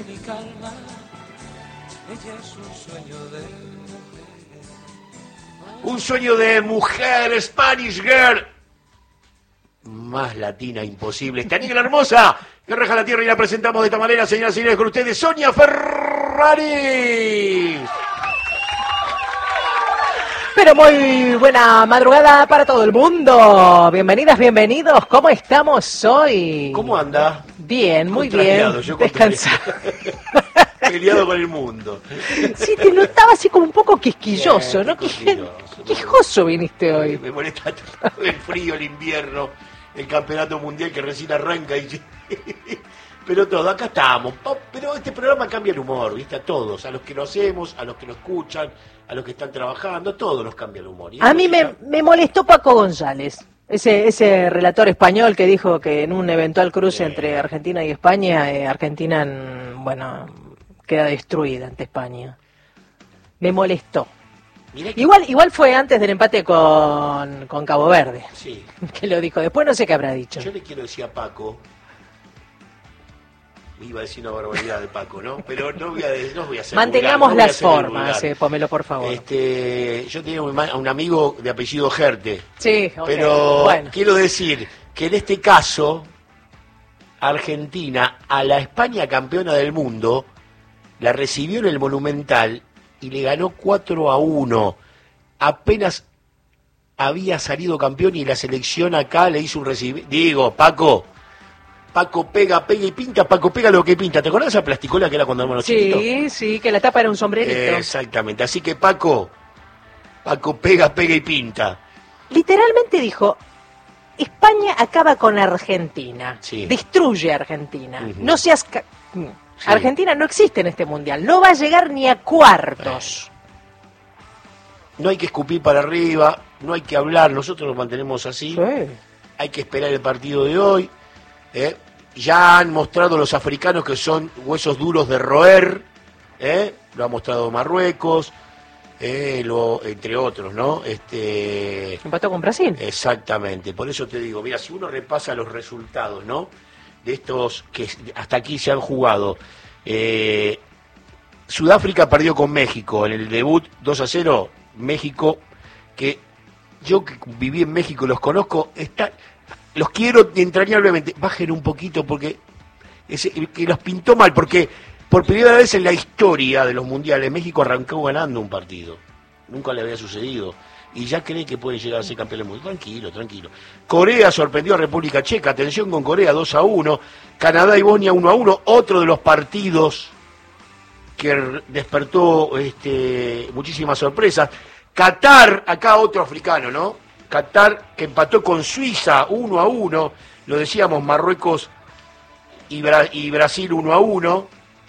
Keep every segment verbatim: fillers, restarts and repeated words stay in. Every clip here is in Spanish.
mi calma. Ella es un sueño de mujer. Un sueño de mujer, Spanish Girl. Más latina imposible. Esta niña hermosa que reja la tierra y la presentamos de esta manera, señoras y señores, con ustedes, Sonia Ferrari. Pero muy buena madrugada para todo el mundo. Bienvenidas, bienvenidos. ¿Cómo estamos hoy? ¿Cómo anda? Bien, muy bien. Descansado. Peleado con el mundo. Sí, te notaba así como un poco quisquilloso, Bien, ¿no? quisquilloso, Quejoso viniste hoy. Me molesta el frío, el invierno, el campeonato mundial que recién arranca y... Pero todo, acá estamos. Pero este programa cambia el humor, ¿viste? A todos, a los que lo hacemos, a los que lo escuchan, a los que están trabajando, a todos nos cambia el humor. A mí me, me molestó Paco González, ese ese relator español que dijo que en un eventual cruce sí. entre Argentina y España, eh, Argentina, bueno, queda destruida ante España. Me molestó. Que... Igual igual fue antes del empate con, con Cabo Verde, sí. que lo dijo. Después no sé qué habrá dicho. Yo le quiero decir a Paco... Iba a decir una barbaridad de Paco, ¿no? Pero no voy a, no voy a hacer Mantengamos vulgar, no las formas, eh, Pomelo, por favor. Este, yo tenía un, un amigo de apellido Gerte. Sí, okay. Pero bueno. Quiero decir que en este caso, Argentina, a la España campeona del mundo, la recibió en el Monumental y le ganó cuatro a uno. Apenas había salido campeón y la selección acá le hizo un recibimiento. Digo, Paco... Paco pega, pega y pinta, Paco pega lo que pinta. ¿Te acordás de esa plasticola que era cuando éramos sí, chiquitos? Sí, sí, que la tapa era un sombrerito. Eh, exactamente, así que Paco, Paco pega, pega y pinta. Literalmente dijo, España acaba con Argentina, sí. destruye a Argentina. Uh-huh. No seas... Ca... Sí. Argentina no existe en este mundial, no va a llegar ni a cuartos. No hay que escupir para arriba, no hay que hablar, nosotros nos mantenemos así. Sí. Hay que esperar el partido de hoy. ¿Eh? Ya han mostrado los africanos que son huesos duros de roer, ¿eh? Lo ha mostrado Marruecos, ¿eh? Lo, entre otros, ¿no? Este, empató con Brasil. Exactamente, por eso te digo, mira, si uno repasa los resultados, ¿no? De estos que hasta aquí se han jugado, eh, Sudáfrica perdió con México en el debut dos a cero, México, que yo que viví en México, los conozco, está... Los quiero entrañablemente. Bajen un poquito porque ese, que los pintó mal, porque por primera vez en la historia de los mundiales México arrancó ganando un partido. Nunca le había sucedido. Y ya cree que puede llegar a ser campeón del mundo. Tranquilo, tranquilo. Corea sorprendió a República Checa. Atención con Corea, dos a uno. Canadá y Bosnia uno a uno. Otro de los partidos que despertó este, muchísimas sorpresas. Qatar, acá otro africano, ¿no? Qatar, que empató con Suiza uno a uno, lo decíamos, Marruecos y, Bra- y Brasil uno a uno.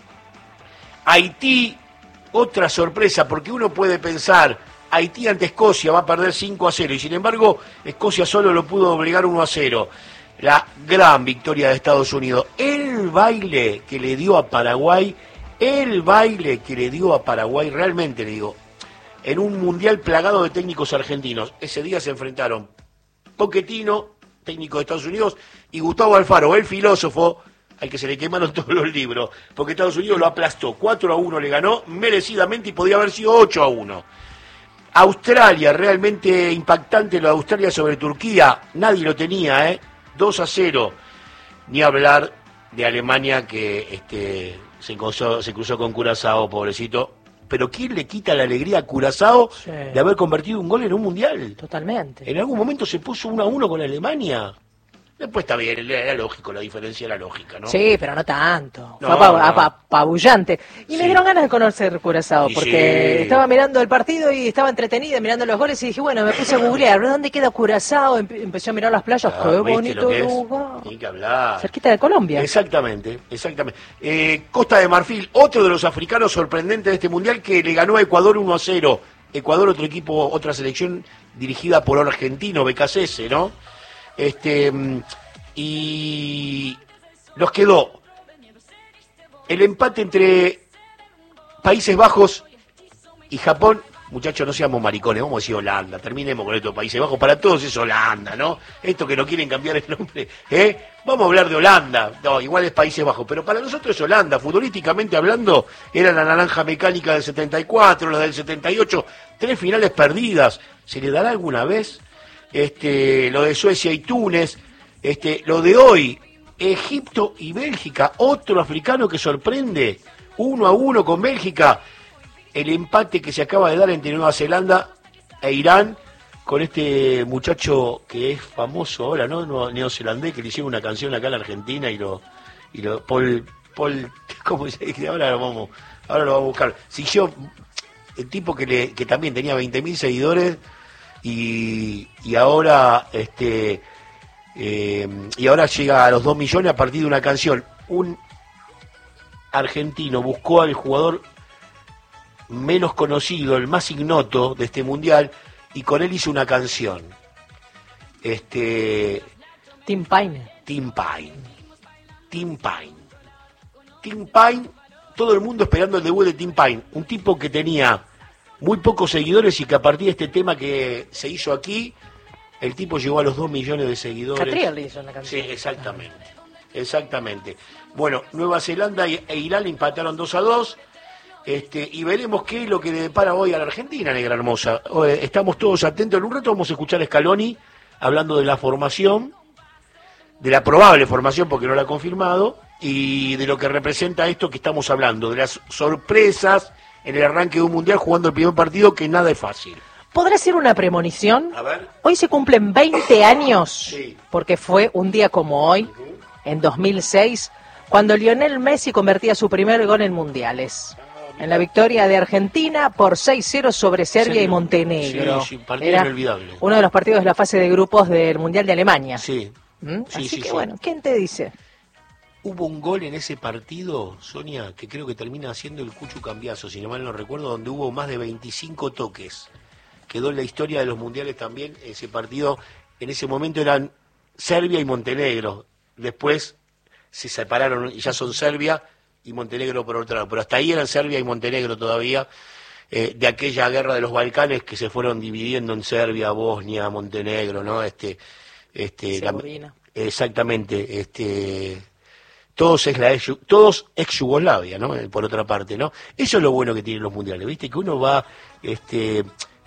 Haití, otra sorpresa, porque uno puede pensar, Haití ante Escocia va a perder cinco a cero, y sin embargo, Escocia solo lo pudo obligar uno a cero. La gran victoria de Estados Unidos. El baile que le dio a Paraguay, el baile que le dio a Paraguay, realmente le digo, en un mundial plagado de técnicos argentinos. Ese día se enfrentaron Pochettino, técnico de Estados Unidos, y Gustavo Alfaro, el filósofo, al que se le quemaron todos los libros, porque Estados Unidos lo aplastó, cuatro a uno le ganó, merecidamente, y podía haber sido ocho a uno. Australia, realmente impactante lo de Australia sobre Turquía, nadie lo tenía, ¿eh? dos a cero. Ni hablar de Alemania, que este, se, cruzó, se cruzó con Curazao, pobrecito. Pero ¿quién le quita la alegría a Curazao sí. de haber convertido un gol en un mundial? Totalmente. En algún momento se puso uno a uno con Alemania. Después está bien, era lógico, la diferencia era lógica, ¿no? Sí, pero no tanto. No, Fue apab- no. apabullante. Y sí. me dieron ganas de conocer Curazao, Y porque sí. estaba mirando el partido y estaba entretenida, mirando los goles, y dije, bueno, me puse a googlear, ¿dónde queda Curazao? Empe- empecé a mirar las playas, Ah, qué ¿viste bonito lo que es? lugar. Hay que hablar. Cerquita de Colombia. Exactamente, exactamente. Eh, Costa de Marfil, otro de los africanos sorprendentes de este mundial, que le ganó a Ecuador uno a cero. Ecuador, otro equipo, otra selección dirigida por argentino, B K C S, ¿no? Este, y nos quedó el empate entre Países Bajos y Japón, muchachos, no seamos maricones, vamos a decir Holanda, terminemos con estos Países Bajos, para todos es Holanda, ¿no? Esto que no quieren cambiar el nombre, ¿eh? Vamos a hablar de Holanda, no, igual es Países Bajos, pero para nosotros es Holanda, futbolísticamente hablando, era la naranja mecánica del setenta y cuatro, la del setenta y ocho, tres finales perdidas, ¿se le dará alguna vez? Este, lo de Suecia y Túnez, este, lo de hoy, Egipto y Bélgica, otro africano que sorprende, uno a uno con Bélgica, el empate que se acaba de dar entre Nueva Zelanda e Irán, con este muchacho que es famoso ahora, ¿no? Neozelandés, que le hicieron una canción acá en la Argentina y lo, y lo, Paul, Paul, ¿cómo se dice? Ahora lo vamos, ahora lo vamos a buscar. Si yo, el tipo que le, que también tenía veinte mil seguidores, y, y ahora, este, eh, y ahora llega a los dos millones a partir de una canción. Un argentino buscó al jugador menos conocido, el más ignoto de este mundial, y con él hizo una canción. Este. Tim Payne. Tim Payne. Tim Payne. Tim Payne, todo el mundo esperando el debut de Tim Payne. Un tipo que tenía muy pocos seguidores y que a partir de este tema que se hizo aquí, el tipo llegó a los dos millones de seguidores. Catriel hizo una canción. Sí, exactamente. Exactamente. Bueno, Nueva Zelanda e Irán empataron dos a dos. Este, y veremos qué es lo que le depara hoy a la Argentina, negra hermosa. Estamos todos atentos. En un rato vamos a escuchar a Scaloni hablando de la formación, de la probable formación, porque no la ha confirmado, y de lo que representa esto que estamos hablando, de las sorpresas en el arranque de un mundial jugando el primer partido, que nada es fácil. ¿Podrá ser una premonición? A ver. Hoy se cumplen veinte años, sí, porque fue un día como hoy, uh-huh, en dos mil seis, cuando Lionel Messi convertía su primer gol en mundiales. En la victoria de Argentina por seis cero sobre Serbia ¿Serio? y Montenegro. Sí, sí, partido Era inolvidable. Uno de los partidos de la fase de grupos del Mundial de Alemania. Sí. ¿Mm? sí Así sí, que sí. bueno, ¿quién te dice? Hubo un gol en ese partido, Sonia, que creo que termina siendo el Cuchu Cambiazo, si no mal no recuerdo, donde hubo más de veinticinco toques. Quedó en la historia de los mundiales también ese partido. En ese momento eran Serbia y Montenegro. Después se separaron y ya son Serbia y Montenegro por otro lado, pero hasta ahí eran Serbia y Montenegro todavía, eh, de aquella guerra de los Balcanes que se fueron dividiendo en Serbia, Bosnia, Montenegro, ¿no? Este, este, la, exactamente, este, todos es la ex, todos ex Yugoslavia, ¿no? Por otra parte, ¿no? Eso es lo bueno que tienen los mundiales, ¿viste? Que uno va, este,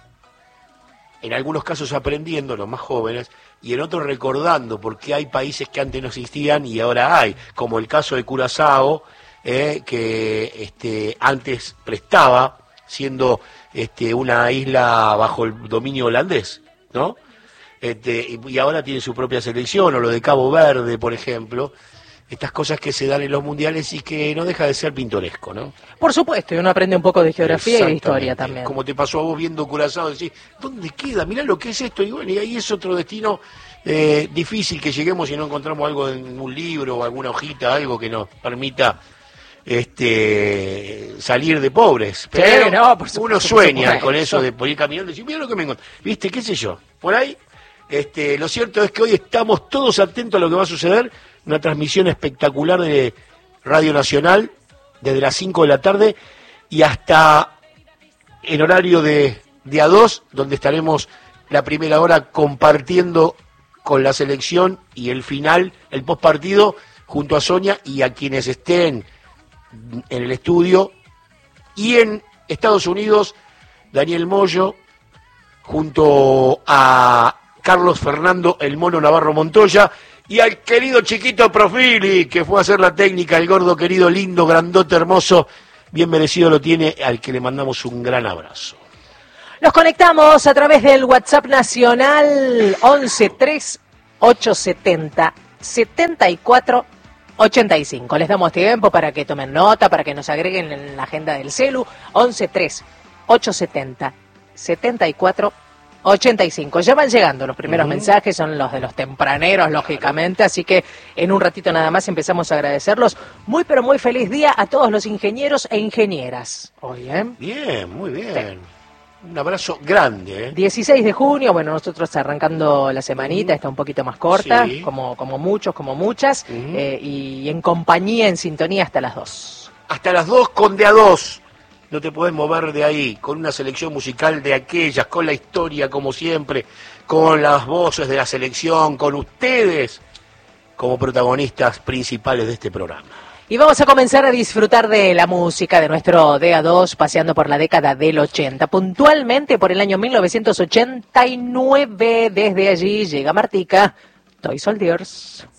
en algunos casos aprendiendo, los más jóvenes, y en otros recordando, porque hay países que antes no existían y ahora hay, como el caso de Curazao, Eh, que este, antes prestaba, siendo este, una isla bajo el dominio holandés, ¿no? Este, y, y ahora tiene su propia selección, o lo de Cabo Verde, por ejemplo. Estas cosas que se dan en los mundiales y que no deja de ser pintoresco, ¿no? Por supuesto, y uno aprende un poco de geografía y de historia también. Como te pasó a vos viendo Curazao, decís, ¿dónde queda? Mirá lo que es esto, y bueno, y ahí es otro destino eh, difícil que lleguemos y no encontramos algo en un libro o alguna hojita, algo que nos permita este salir de pobres, pero sí, no, supuesto, uno sueña con eso de poder ir caminando y decir, mira lo que me encontré, viste, qué sé yo, por ahí, este, lo cierto es que hoy estamos todos atentos a lo que va a suceder, una transmisión espectacular de Radio Nacional, desde las cinco de la tarde y hasta en horario de, de A dos, donde estaremos la primera hora compartiendo con la selección y el final, el postpartido, junto a Sonia y a quienes estén en el estudio, y en Estados Unidos Daniel Moyo junto a Carlos Fernando el Mono Navarro Montoya y al querido chiquito Profili, que fue a hacer la técnica, el gordo querido, lindo, grandote, hermoso, bien merecido lo tiene, al que le mandamos un gran abrazo. Nos conectamos a través del WhatsApp nacional once tres ocho setenta setenta y cuatro ochenta y cinco. Les damos tiempo para que tomen nota, para que nos agreguen en la agenda del celu. once tres ocho setenta setenta y cuatro ochenta y cinco. Ya van llegando los primeros uh-huh. mensajes, son los de los tempraneros, lógicamente, así que en un ratito nada más empezamos a agradecerlos. Muy pero muy feliz día a todos los ingenieros e ingenieras. Hoy, ¿eh? Bien, muy bien. Sí. Un abrazo grande, ¿eh? dieciséis de junio, bueno, nosotros arrancando la semanita, uh-huh. está un poquito más corta, sí. como, como muchos, como muchas, uh-huh. eh, y en compañía, en sintonía hasta las dos. Hasta las dos con de a dos. no te podés mover de ahí, con una selección musical de aquellas, con la historia como siempre, con las voces de la selección, con ustedes como protagonistas principales de este programa. Y vamos a comenzar a disfrutar de la música de nuestro D A dos, paseando por la década del ochenta, puntualmente por el año mil novecientos ochenta y nueve. Desde allí llega Martica, Toy Soldiers.